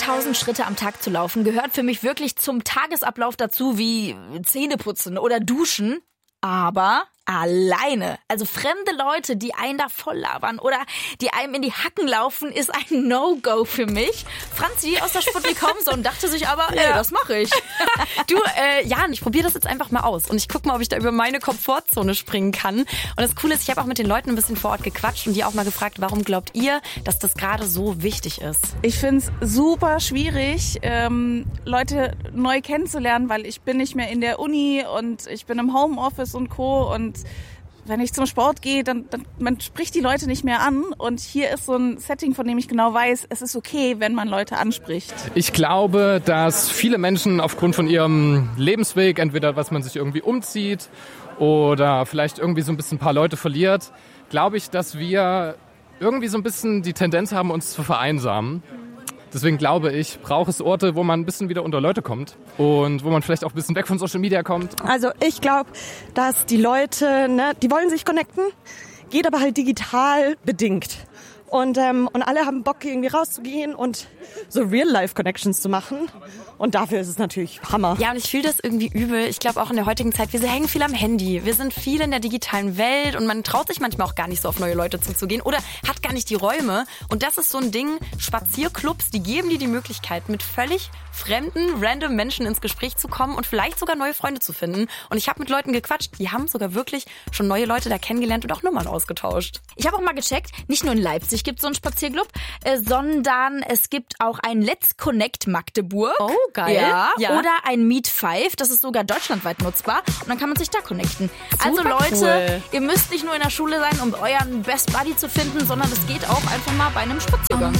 10.000 Schritte am Tag zu laufen gehört für mich wirklich zum Tagesablauf dazu wie Zähneputzen oder Duschen. Aber alleine, also fremde Leute, die einen da voll labern oder die einem in die Hacken laufen, ist ein No-Go für mich. Franzi aus der Sputnik Homezone dachte sich aber, das mache ich. Du, Jan, ich probiere das jetzt einfach mal aus und ich gucke mal, ob ich da über meine Komfortzone springen kann. Und das Coole ist, ich habe auch mit den Leuten ein bisschen vor Ort gequatscht und die auch mal gefragt, warum glaubt ihr, dass das gerade so wichtig ist? Ich finde es super schwierig, Leute neu kennenzulernen, weil ich bin nicht mehr in der Uni und ich bin im Homeoffice und Co. Und wenn ich zum Sport gehe, dann man spricht die Leute nicht mehr an. Und hier ist so ein Setting, von dem ich genau weiß, es ist okay, wenn man Leute anspricht. Ich glaube, dass viele Menschen aufgrund von ihrem Lebensweg, entweder was man sich irgendwie umzieht oder vielleicht irgendwie so ein bisschen ein paar Leute verliert, glaube ich, dass wir irgendwie so ein bisschen die Tendenz haben, uns zu vereinsamen. Deswegen glaube ich, braucht es Orte, wo man ein bisschen wieder unter Leute kommt und wo man vielleicht auch ein bisschen weg von Social Media kommt. Also ich glaube, dass die Leute, die wollen sich connecten, geht aber halt digital bedingt. Und alle haben Bock, irgendwie rauszugehen und so Real-Life-Connections zu machen. Und dafür ist es natürlich Hammer. Ja, und ich fühle das irgendwie übel. Ich glaube auch in der heutigen Zeit, wir hängen viel am Handy. Wir sind viel in der digitalen Welt und man traut sich manchmal auch gar nicht so auf neue Leute zuzugehen oder hat gar nicht die Räume. Und das ist so ein Ding, Spazierclubs, die geben dir die Möglichkeit, mit völlig fremden, random Menschen ins Gespräch zu kommen und vielleicht sogar neue Freunde zu finden. Und ich habe mit Leuten gequatscht, die haben sogar wirklich schon neue Leute da kennengelernt und auch Nummern ausgetauscht. Ich habe auch mal gecheckt, nicht nur in Leipzig gibt es so einen Spazierclub, sondern es gibt auch ein Let's Connect Magdeburg. Oh, geil. Ja. Oder ein Meet 5, das ist sogar deutschlandweit nutzbar. Und dann kann man sich da connecten. Super also Leute, cool. Ihr müsst nicht nur in der Schule sein, um euren Best Buddy zu finden, sondern es geht auch einfach mal bei einem Spaziergang.